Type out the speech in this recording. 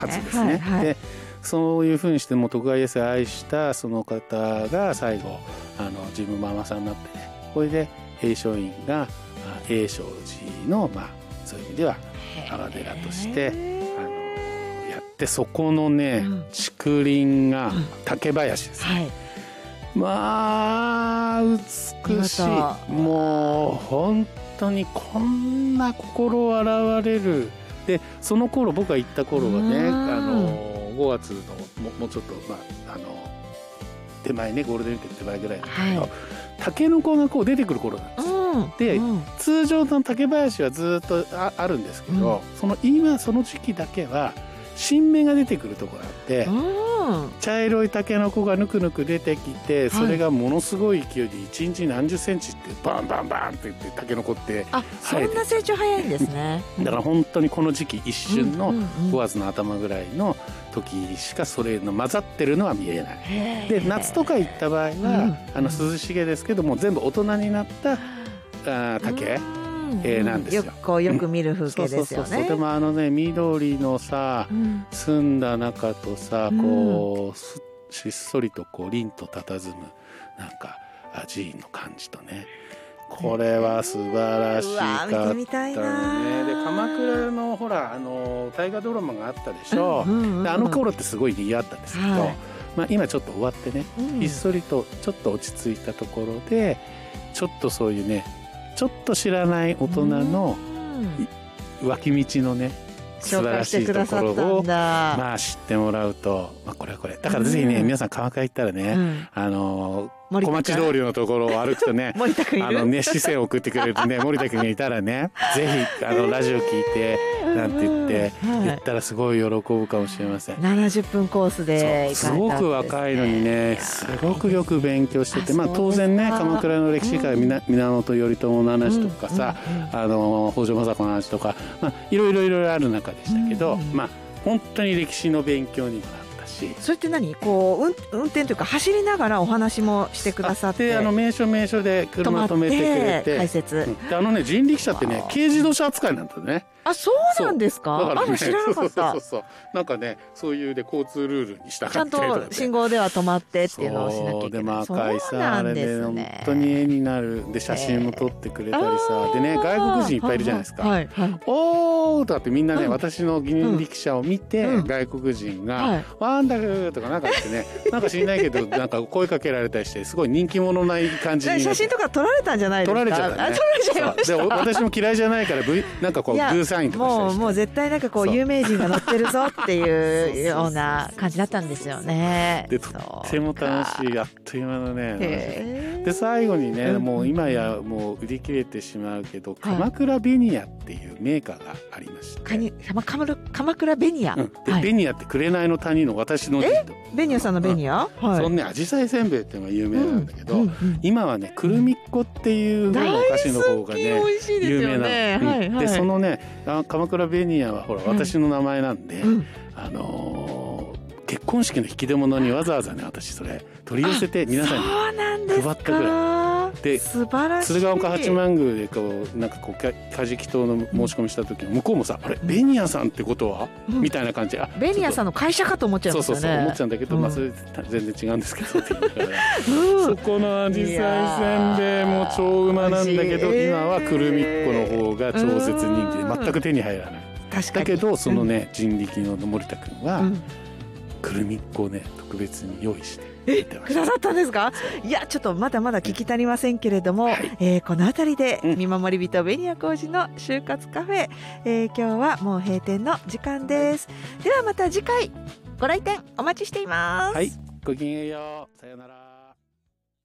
初ですね、でそういうふうにしても徳川家康を愛したその方が最後自分ママさんになってね、これで栄翔院が栄照寺のそういう意味では阿波寺としてやって、そこのね、竹林が竹林ですね、美しい、もう本当にこんな心洗われる。でその頃僕が行った頃はね、5月のもうちょっと手前ね、ゴールデンウィーク手前ぐらいなんだけど、タケノコがこう出てくる頃なんですよ、で通常の竹林はずっとあるんですけど、今その時期だけは新芽が出てくるところがあって、茶色いタケノコがぬくぬく出てきて、それがものすごい勢いで1日何十センチってバンバンバンっていってタケノコってそんな成長早いんですねだから本当にこの時期一瞬の5月の頭ぐらいの時しかそれの混ざってるのは見えない。で夏とか行った場合は、涼しげですけども全部大人になった竹なんですよ。 よく見る風景ですよね。 でも緑のさ、澄んだ中とさ、こうしっそりとこう凛と佇むなんか寺院の感じとね、これは素晴らしかったね。で鎌倉のほら大河ドラマがあったでしょ、で頃ってすごい賑わったんですけど、今ちょっと終わってね、ひっそりとちょっと落ち着いたところで、ちょっとそういうね、ちょっと知らない大人の脇道のね、素晴らしいところを知ってもらうと、これはこれだからぜひね、皆さん鎌倉行ったらね、小町通りのところを歩くとね視線を送ってくれるね森田君がいたらね、ぜひラジオ聞いてなんて言ったらすごい喜ぶかもしれません。 70分コースですごく若いのにね、すごくよく勉強してて、当然ね鎌倉の歴史から源頼朝の話とかさ、北条政子の話とか、いろいろある中でしたけど、本当に歴史の勉強にもなったし。 それって何こう運転というか走りながらお話もしてくださって、 名所で車止めてくれて解説、 人力車ってね軽自動車扱いなんだよね。 そうなんですか。 だからね、 知らなかった。 なんかね、そういうで交通ルールに従ってちゃんと信号では止まってっていうのをしなきゃいけない。 赤いさ、あれで本当に絵になる。で写真も撮ってくれたりさ、でね、外国人いっぱいいるじゃないですか。おーとかってみんなね、私の人力車を見て、外国人がワンダフーとかなんかってね、なんか知んないけどなんか声かけられたりして、すごい人気者な感じに。 写真とか撮られたんじゃないですか。 撮られちゃったね。撮られちゃいました。で私も嫌いじゃないからなんかこうグーサインとかしたりして。 もう絶対なんかこう有名人が乗ってるぞっていうような感じだったんですよね。 でとっても楽しい、あっという間のね。で最後にね、もう今やもう売り切れてしまうけど、鎌倉ベニヤっていうメーカーがありまして、 鎌倉ベニヤ、 でベニヤって紅の谷の私のベニヤさんのベニヤ、 そのね紫陽花せんべいっていうのが有名なんだけど、今はねくるみっこっていう方のお菓子の方がね有名なの。でそのね鎌倉ベニヤはほら私の名前なんで、結婚式の引き出物にわざわざね私それ取り寄せて皆さんに配ったぐらい。で素晴らしい。 鶴岡八幡宮でこうなんかこうカジキ島の申し込みした時に向こうもさ、あれベニヤさんってことは、みたいな感じで、 ベニヤさんの会社かと思っちゃいますよね。 そう思っちゃうんだけど、それ全然違うんですけどって言うからそこの紫陽花せんべいも超うまなんだけど、今はくるみっこの方が超絶人気で全く手に入らない。だけどそのね人力の森田君はくるみっこをね特別に用意してくださったんですか。いやちょっとまだまだ聞き足りませんけれども、この辺りで見守り人ベニヤ工事の就活カフェ、今日はもう閉店の時間です。ではまた次回ご来店お待ちしています。 はい、ごきげんよう、さようなら。